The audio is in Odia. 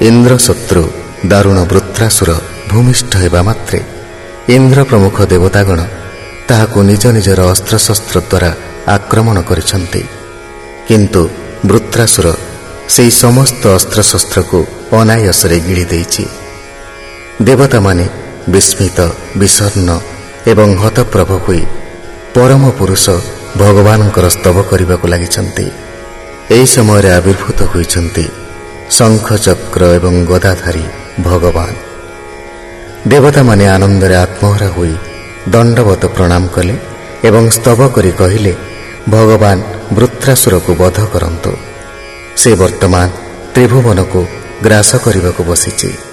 ଇନ୍ଦ୍ର ଶତ୍ରୁ ଦାରୁଣ ବୃତ୍ରାସୁର ଭୂମିଷ୍ଠ ହେବା ମାତ୍ରେ ଇନ୍ଦ୍ର ପ୍ରମୁଖ ଦେବତାଗଣ ତାହାକୁ ନିଜ ନିଜର ଅସ୍ତ୍ରଶସ୍ତ୍ର ଦ୍ୱାରା ଆକ୍ରମଣ କରିଛନ୍ତି। କିନ୍ତୁ ବୃତ୍ରାସୁର ସେହି ସମସ୍ତ ଅସ୍ତ୍ରଶସ୍ତ୍ରକୁ ଅନାୟାସରେ ଗିଳି ଦେଇଛି। ଦେବତାମାନେ ବିସ୍ମିତ, ବିଷର୍ଣ୍ଣ ଏବଂ ହତପ୍ରଭ ହୋଇ ପରମ ପୁରୁଷ ଭଗବାନଙ୍କର ସ୍ତବ କରିବାକୁ ଲାଗିଛନ୍ତି। ଏହି ସମୟରେ ଆବିର୍ଭୂତ ହୋଇଛନ୍ତି ଶଙ୍ଖ ଚକ୍ର ଏବଂ ଗଦାଧାରୀ ଭଗବାନ। ଦେବତାମାନେ ଆନନ୍ଦରେ ଆତ୍ମହରା ହୋଇ ଦଣ୍ଡବତ ପ୍ରଣାମ କଲେ ଏବଂ ସ୍ତବ କରି କହିଲେ, ଭଗବାନ ବୃତ୍ରାସୁରକୁ ବଧ କରନ୍ତୁ। ସେ ବର୍ତ୍ତମାନ ତ୍ରିଭୁବନକୁ ଗ୍ରାସ କରିବାକୁ ବସିଛି।